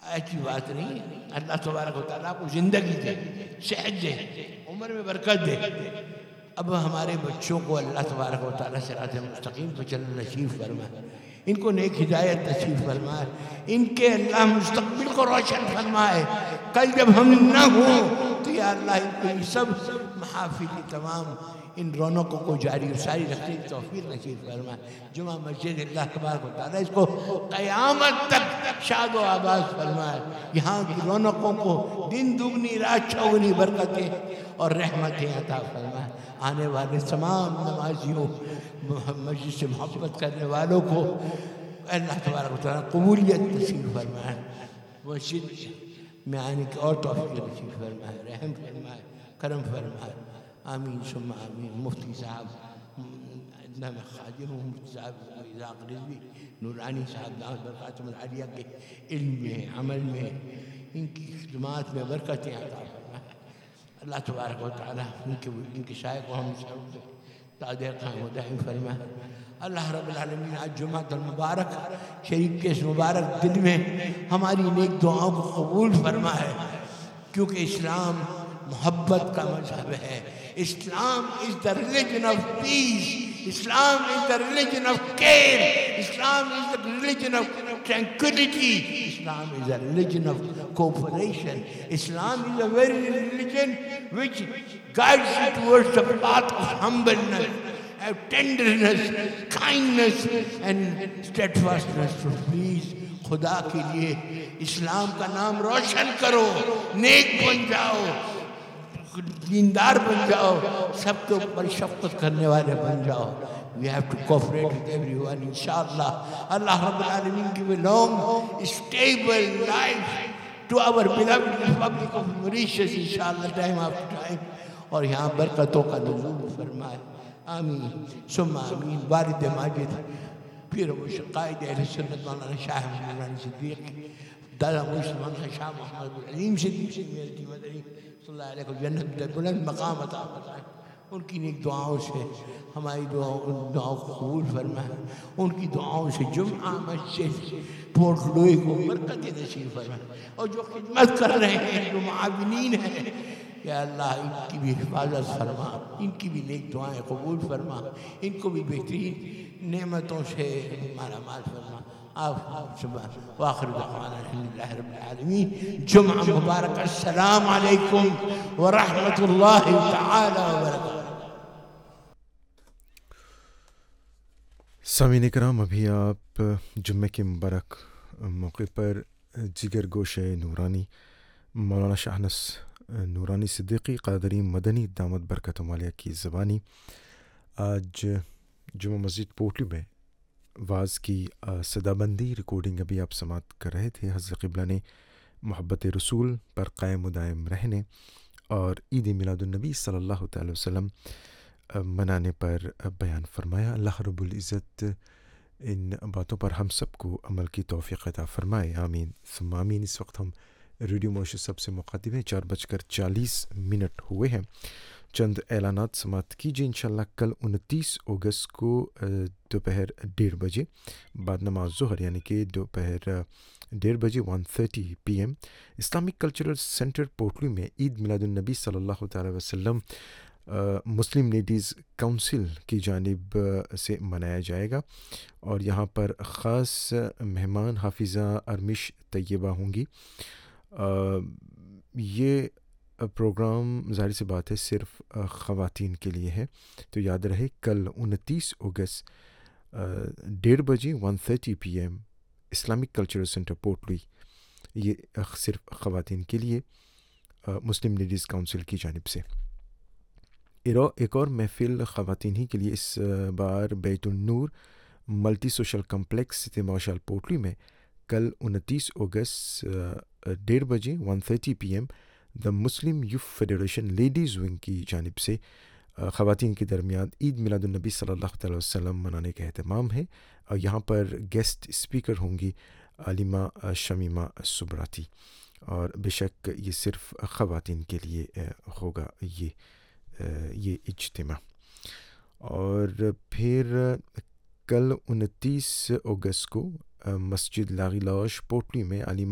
ایسی بات نہیں ہے. اللہ تبارک و تعالیٰ کو زندگی دے, صحت دے, عمر میں برکت دے. اب ہمارے بچوں کو اللہ تبارک و تعالیٰ صراط مستقیم پہ چلنا نصیب فرمائے, ان کو نیک ہدایت نصیب فرمائے, ان کے اللہ مستقبل کو روشن فرمائے. کل جب ہم نہ ہوں تو یا اللہ ان کو یہ سب محافل تمام ان رونقوں کو جاری و ساری رکھنے کی توفیق نصیب فرمائے. جمعہ مسجد اللہ تبارک و تعالیٰ اس کو قیامت تک شاد و آباد فرمائے. یہاں کی رونقوں کو دن دگنی رات چوگنی برکتیں اور رحمتیں عطا فرمائے. آنے والے تمام نمازیوں, مسجد سے محبت کرنے والوں کو اللہ تبارک و تعالیٰ قبولیت نصیب فرمائے. مسجد میں آنے کی اور توفیق نصیب فرمائے, رحم فرمائے, کرم فرمائے. آمین ثم آمین. مفتی صاحب میں خادم ہوں, مفتی صاحب اسحاق رضوی نورانی صاحب دامت برکاتہم العالیہ کے علم میں, عمل میں, ان کی خدمات میں برکتیں عطا فرمائے. اللہ تبارک و تعالیٰ ان کے شائع کو ہم سب تاجر قائم و دائم فرمائے. اللہ رب العالمین آج جمعہ المبارک شریف کے اس مبارک دن میں ہماری نیک دعاؤں کو قبول فرمائے, کیونکہ اسلام محبت کا مذہب ہے. Islam is the religion of peace. Islam is the religion of care. Islam is the religion of tranquility. Islam is a religion of cooperation. Islam is a very religion which guides you towards the path of humbleness, of tenderness, kindness and steadfastness. So please, خدا کے لیے اسلام کا نام روشن کرو, نیک بن جاؤ, دیندار بن جاؤ, سب کے اوپر شفقت کرنے والے بن جاؤ. We have to cooperate with everyone, inshallah. Allah Rabbul Alameen give a long, stable life to our beloved Republic of Mauritius, inshallah, time after time. اور یہاں برکتوں کا نزول فرمائے. آمین ثم آمین. والد ماجد پیر و قائد اہل سنت مولانا شاہ محمد صدیق, دادا مولانا شاہ محمد علیم صدیق میرٹی مدنی صلی اللہ علیہ کو جنت بلند مقام عطا فرمائے. ان کی نیک دعاؤں سے ہماری دعاؤں کو قبول فرمائے. ان کی دعاؤں سے جمعہ مسجد پورٹ لوئی کو برکت نصیب فرمائے. اور جو خدمت کر رہے ہیں, جو معاونین ہیں, یا اللہ ان کی بھی حفاظت فرما, ان کی بھی نیک دعائیں قبول فرما, ان کو بھی بہترین نعمتوں سے مالا مال فرما. آپ صبح وآخر دعوانا الحمدللہ رب العالمین. جمعہ مبارک. السلام علیکم ورحمۃ اللہ تعالی وبرکاتہ. سامعین کرام, ابھی آپ جمعہ کے مبارک موقع پر جگر گوشہ نورانی مولانا شاہنس نورانی صدیقی قادری مدنی دامت برکاتہم العالیہ کی زبانی آج جمعہ مسجد پورٹلی میں واز کی صدا بندی ریکارڈنگ ابھی آپ سماعت کر رہے تھے. حضرت قبلہ نے محبت رسول پر قائم و دائم رہنے اور عید میلاد النبی صلی اللہ تعالی وسلم منانے پر بیان فرمایا. اللہ رب العزت ان باتوں پر ہم سب کو عمل کی توفیق عطا فرمائے. آمین ثم آمین. اس وقت ہم ریڈیو موشن سب سے مخاطب ہیں. 4:40 ہوئے ہیں. چند اعلانات سماعت کیجیے. انشاءاللہ کل 29 اگست کو دوپہر 1:30 بجے بعد نماز ظہر یعنی کہ دوپہر 1:30 بجے 1:30 PM اسلامک کلچرل سینٹر پورٹلی میں عید میلاد النبی صلی اللہ تعالی وسلم مسلم لیڈیز کونسل کی جانب سے منایا جائے گا. اور یہاں پر خاص مہمان حافظہ ارمش طیبہ ہوں گی. یہ پروگرام ظاہر سی بات ہے صرف خواتین کے لیے ہے, تو یاد رہے کل 29 اگست 1:30 بجے 1:30 PM اسلامک کلچرل سینٹر پورٹلی, یہ صرف خواتین کے لیے مسلم لیڈیز کونسل کی جانب سے. ایک اور محفل خواتین ہی کے لیے اس بار بیت النور ملٹی سوشل کمپلیکس تماشال پورٹلی میں کل 29 اگست 1:30 بجے 1:30 PM دا Muslim youth federation ladies wing کی جانب سے خواتین کے درمیان عید میلاد النبی صلی اللہ تعالی وسلم منانے کا اہتمام ہے. اور یہاں پر گیسٹ اسپیکر ہوں گی علیمہ شمیمہ سبراتی, اور بے شک یہ صرف خواتین کے لیے ہوگا یہ اجتماع. اور پھر کل 29 اگست کو مسجد لاغی لاش پورٹلی میں علیمہ